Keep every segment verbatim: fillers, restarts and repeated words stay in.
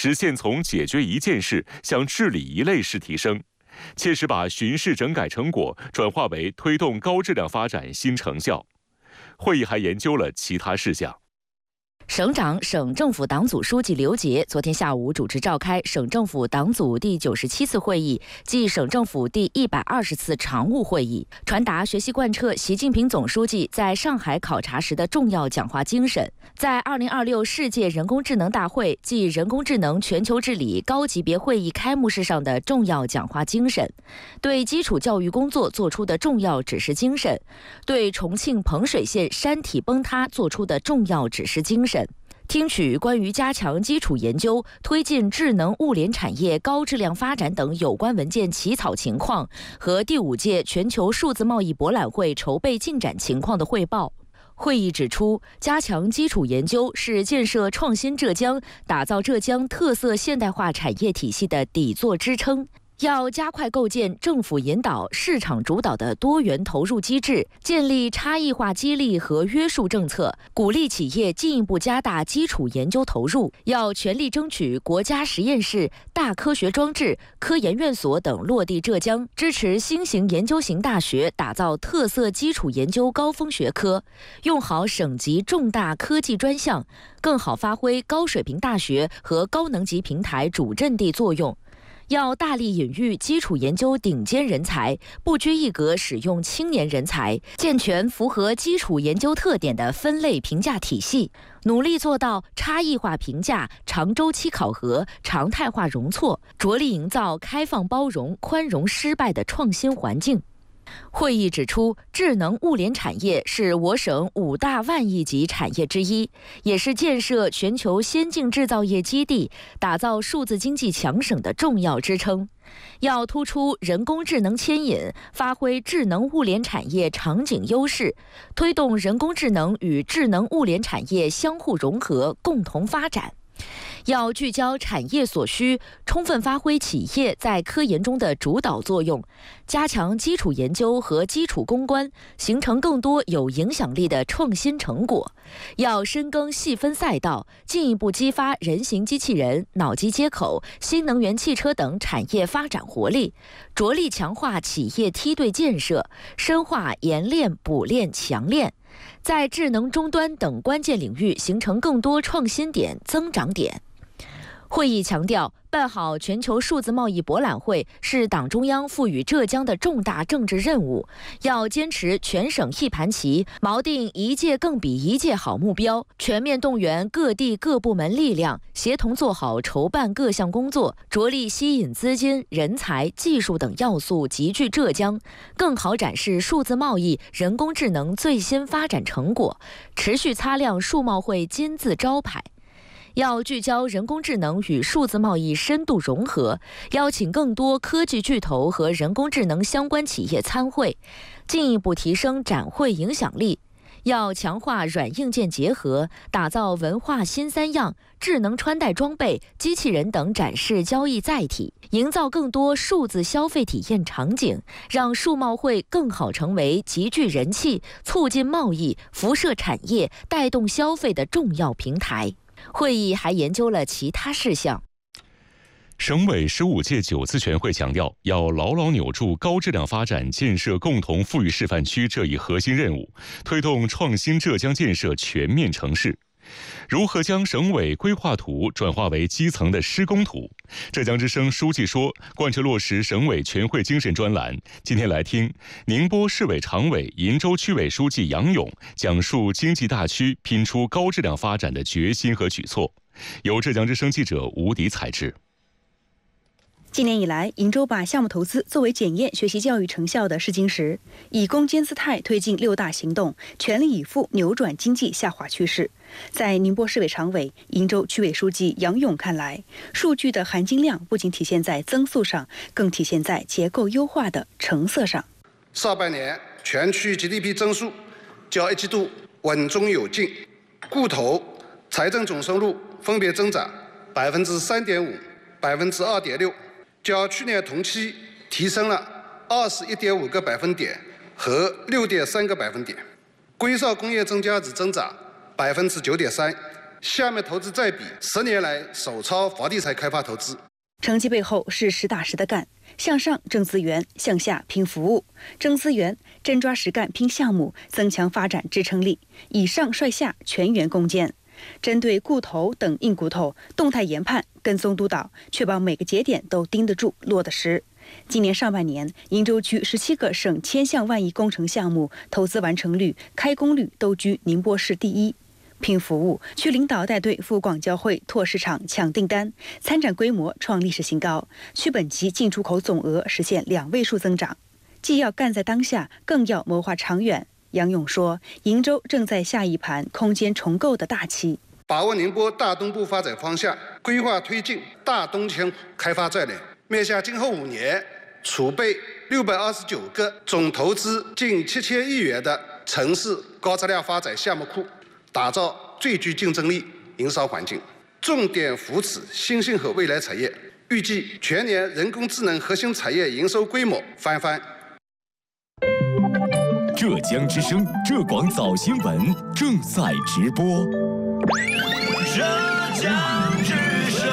实现从解决一件事向治理一类事提升，切实把巡视整改成果转化为推动高质量发展新成效。会议还研究了其他事项。 省长、省政府党组书记刘杰昨天下午主持召开省政府党组第九十七次会议暨省政府第一百二十次常务会议，传达学习贯彻习近平总书记在上海考察时的重要讲话精神，在二零二六世界人工智能大会暨人工智能全球治理高级别会议开幕式上的重要讲话精神，对基础教育工作作出的重要指示精神，对重庆彭水县山体崩塌作出的重要指示精神。听取关于加强基础研究、推进智能物联产业高质量发展等有关文件起草情况和第五届全球数字贸易博览会筹备进展情况的汇报。会议指出，加强基础研究是建设创新浙江、打造浙江特色现代化产业体系的底座支撑。要加快构建政府引导、市场主导的多元投入机制，建立差异化激励和约束政策，鼓励企业进一步加大基础研究投入。要全力争取国家实验室、大科学装置、科研院所等落地浙江，支持新型研究型大学打造特色基础研究高峰学科，用好省级重大科技专项，更好发挥高水平大学和高能级平台主阵地作用。要大力引育基础研究顶尖人才，不拘一格使用青年人才，健全符合基础研究特点的分类评价体系，努力做到差异化评价、长周期考核、常态化容错，着力营造开放包容、宽容失败的创新环境。会议指出，智能物联产业是我省五大万亿级产业之一，也是建设全球先进制造业基地、打造数字经济强省的重要支撑。要突出人工智能牵引，发挥智能物联产业场景优势，推动人工智能与智能物联产业相互融合、共同发展。要聚焦产业所需，充分发挥企业在科研中的主导作用，加强基础研究和基础攻关，形成更多有影响力的创新成果。要深耕细分赛道，进一步激发人形机器人、脑机接口、新能源汽车等产业发展活力，着力强化企业梯队建设，深化研炼、补练、强练，在智能终端等关键领域形成更多创新点、增长点。会议强调，办好全球数字贸易博览会是党中央赋予浙江的重大政治任务，要坚持全省一盘棋，锚定一届更比一届好目标，全面动员各地各部门力量，协同做好筹办各项工作，着力吸引资金、人才、技术等要素集聚浙江，更好展示数字贸易、人工智能最新发展成果，持续擦亮数贸会金字招牌。要聚焦人工智能与数字贸易深度融合，邀请更多科技巨头和人工智能相关企业参会，进一步提升展会影响力。要强化软硬件结合，打造文化新三样、智能穿戴装备、机器人等展示交易载体，营造更多数字消费体验场景，让数贸会更好成为集聚人气、促进贸易、辐射产业、带动消费的重要平台。会议还研究了其他事项。 省委十五届九次全会强调，要牢牢扭住高质量发展、建设共同富裕示范区这一核心任务，推动创新浙江建设全面成事。如何将省委规划图转化为基层的施工图？浙江之声书记说，贯彻落实省委全会精神专栏，今天来听宁波市委常委、鄞州区委书记杨勇讲述经济大区拼出高质量发展的决心和举措。由浙江之声记者吴迪采制。 今年以来，鄞州把项目投资作为检验学习教育成效的试金石，以攻坚姿态推进六大行动，全力以赴扭转经济下滑趋势。在宁波市委常委、鄞州区委书记杨勇看来，数据的含金量不仅体现在增速上，更体现在结构优化的成色上。 上半年全区 G D P 增速较一季度稳中有进，固投财政总收入分别增长百分之三点五、百分之二点六。较去年同期提升了二十一点五个百分点和六点三个百分点，规少工业增加值增长百分之九点三， 项目投资占比十年来首超房地产开发投资。 成绩背后是实打实的干，向上挣资源，向下拼服务。挣资源，真抓实干拼项目，增强发展支撑力。以上率下，全员攻坚。针对固投等硬骨头，动态研判、跟踪督导，确保每个节点都盯得住、落得实。今年上半年，鄞州区十七个省千项万亿工程项目投资完成率、开工率都居宁波市第一。拼服务，区领导带队赴广交会拓市场、抢订单，参展规模创历史新高，区本级进出口总额实现两位数增长。既要干在当下，更要谋划长远。杨勇说，鄞州正在下一盘空间重构的大棋， 把握宁波大东部发展方向，规划推进大东腔开发战略，面向今后五年，储备六百二十九个总投资近七千亿元的城市高质量发展项目库，打造最具竞争力营商环境，重点扶持新兴和未来产业，预计全年人工智能核心产业营收规模翻番。 浙江之声浙广早新闻正在直播。 浙江之声，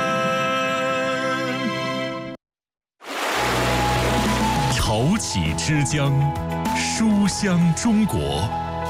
潮起之江，书香中国。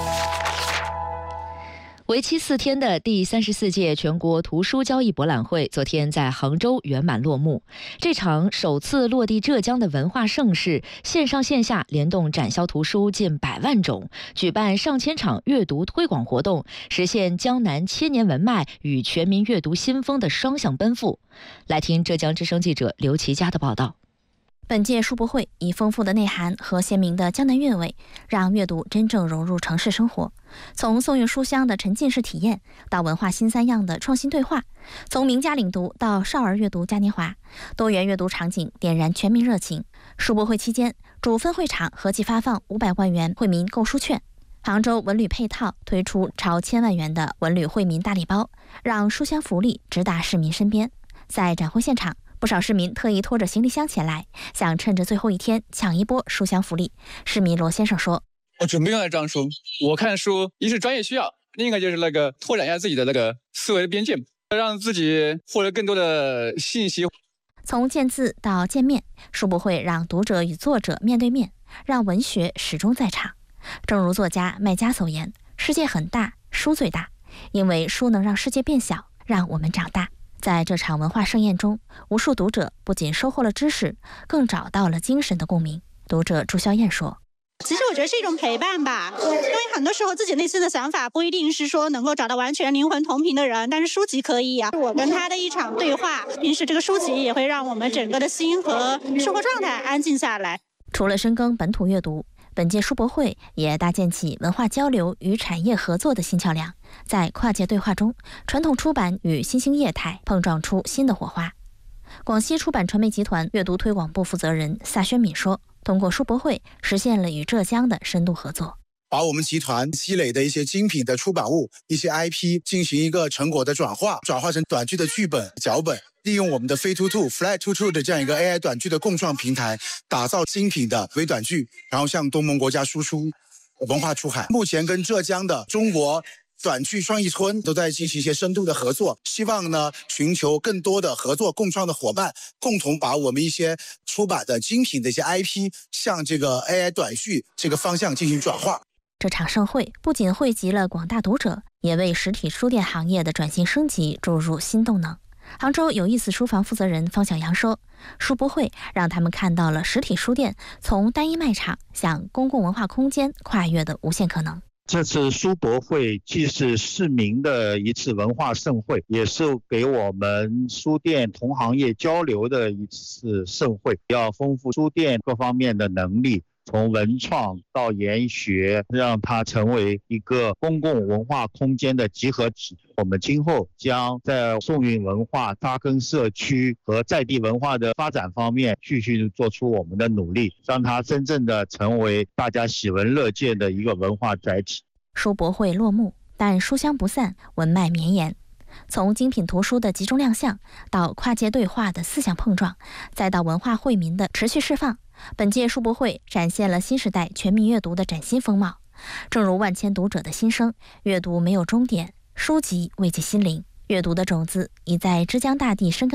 为期四天的第三十四届全国图书交易博览会昨天在杭州圆满落幕。这场首次落地浙江的文化盛事，线上线下联动展销图书近百万种，举办上千场阅读推广活动，实现江南千年文脉与全民阅读新风的双向奔赴。来听浙江之声记者刘琦佳的报道。 本届书博会以丰富的内涵和鲜明的江南韵味，让阅读真正融入城市生活。从宋韵书香的沉浸式体验，到文化新三样的创新对话，从名家领读到少儿阅读嘉年华，多元阅读场景点燃全民热情。书博会期间，主分会场合计发放五百万元惠民购书券。杭州文旅配套推出超千万元的文旅惠民大礼包，让书香福利直达市民身边。在展会现场，不少市民特意拖着行李箱前来，想趁着最后一天抢一波书香福利。市民罗先生说：“ 我准备用来装书，我看书一是专业需要，另一个就是那个拓展一下自己的那个思维边界，让自己获得更多的信息。” 从见字到见面，书博会让读者与作者面对面，让文学始终在场。正如作家麦家所言：“世界很大，书最大，因为书能让世界变小，让我们长大。”在这场文化盛宴中，无数读者不仅收获了知识，更找到了精神的共鸣。读者朱肖燕说：“ 其实我觉得是一种陪伴吧，因为很多时候自己内心的想法不一定是说能够找到完全灵魂同频的人，但是书籍可以啊。我跟他的一场对话，平时这个书籍也会让我们整个的心和生活状态安静下来。” 除了深耕本土阅读，本届书博会也搭建起文化交流与产业合作的新桥梁，在跨界对话中，传统出版与新兴业态碰撞出新的火花。广西出版传媒集团阅读推广部负责人萨宣敏说：“通过书博会，实现了与浙江的深度合作。” 把我们集团积累的一些精品的出版物、一些 I P 进行一个成果的转化，转化成短剧的剧本、脚本，利用我们的飞兔兔、Fly 兔兔的这样一个 A I 短剧的共创平台，打造精品的微短剧，然后向东盟国家输出文化出海。目前跟浙江的中国短剧创意村都在进行一些深度的合作，希望呢寻求更多的合作共创的伙伴，共同把我们一些出版的精品的一些 I P 向这个 A I 短剧这个方向进行转化。 这场盛会不仅汇集了广大读者，也为实体书店行业的转型升级注入新动能。杭州有意思书房负责人方小阳说：“书博会让他们看到了实体书店从单一卖场向公共文化空间跨越的无限可能。” 这次书博会既是市民的一次文化盛会，也是给我们书店同行业交流的一次盛会，要丰富书店各方面的能力，从文创到研学，让它成为一个公共文化空间的集合体。我们今后将在宋韵文化扎根社区和在地文化的发展方面继续做出我们的努力，让它真正的成为大家喜闻乐见的一个文化载体。 书博会落幕，但书香不散，文脉绵延。从精品图书的集中亮相，到跨界对话的思想碰撞，再到文化惠民的持续释放，本届书博会展现了新时代全民阅读的崭新风貌。正如万千读者的心声，阅读没有终点， 书籍慰藉心灵，阅读的种子已在之江大地生根。